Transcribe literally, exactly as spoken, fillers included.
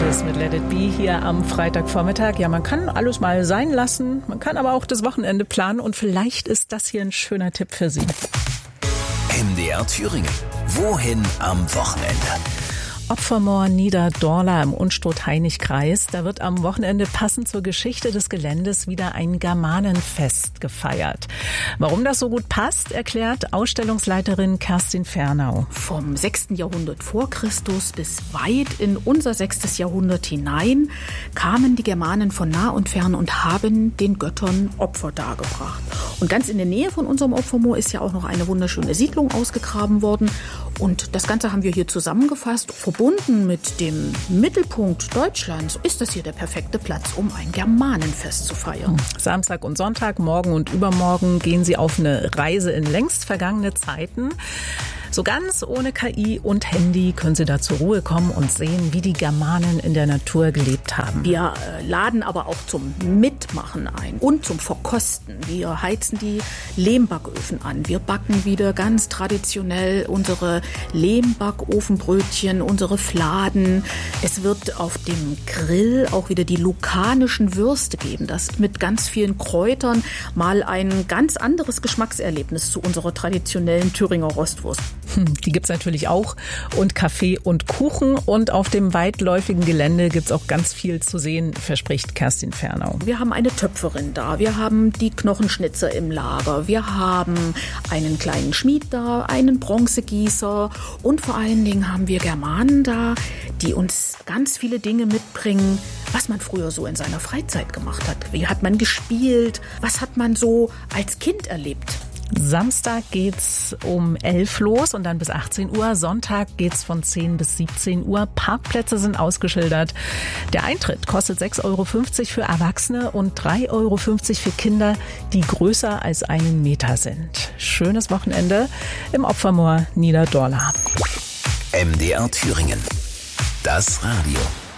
Genesis mit Let It Be hier am Freitagvormittag. Ja, man kann alles mal sein lassen, man kann aber auch das Wochenende planen und vielleicht ist das hier ein schöner Tipp für Sie. M D R Thüringen. Wohin am Wochenende? Opfermoor Niederdorla im Unstrut-Hainich-Kreis. Da wird am Wochenende passend zur Geschichte des Geländes wieder ein Germanenfest gefeiert. Warum das so gut passt, erklärt Ausstellungsleiterin Kerstin Fernau. Vom sechsten Jahrhundert vor Christus bis weit in unser sechstes Jahrhundert hinein kamen die Germanen von nah und fern und haben den Göttern Opfer dargebracht. Und ganz in der Nähe von unserem Opfermoor ist ja auch noch eine wunderschöne Siedlung ausgegraben worden. Und das Ganze haben wir hier zusammengefasst. Verbunden mit dem Mittelpunkt Deutschlands ist das hier der perfekte Platz, um ein Germanenfest zu feiern. Samstag und Sonntag, morgen und übermorgen gehen Sie auf eine Reise in längst vergangene Zeiten. So ganz ohne K I und Handy können Sie da zur Ruhe kommen und sehen, wie die Germanen in der Natur gelebt haben. Wir äh, laden aber auch zum Mitmachen ein und zum Verkosten. Wir heizen die Lehmbacköfen an. Wir backen wieder ganz traditionell unsere Lehmbackofenbrötchen, unsere Fladen. Es wird auf dem Grill auch wieder die lukanischen Würste geben. Das mit ganz vielen Kräutern mal ein ganz anderes Geschmackserlebnis zu unserer traditionellen Thüringer Rostwurst. Die gibt's natürlich auch und Kaffee und Kuchen und auf dem weitläufigen Gelände gibt's auch ganz viel zu sehen, verspricht Kerstin Fernau. Wir haben eine Töpferin da, wir haben die Knochenschnitzer im Lager, wir haben einen kleinen Schmied da, einen Bronzegießer und vor allen Dingen haben wir Germanen da, die uns ganz viele Dinge mitbringen, was man früher so in seiner Freizeit gemacht hat. Wie hat man gespielt? Was hat man so als Kind erlebt? Samstag geht's um elf los und dann bis achtzehn Uhr. Sonntag geht's von zehn bis siebzehn Uhr. Parkplätze sind ausgeschildert. Der Eintritt kostet sechs Euro fünfzig für Erwachsene und drei Euro fünfzig für Kinder, die größer als einen Meter sind. Schönes Wochenende im Opfermoor Niederdorla. M D R Thüringen. Das Radio.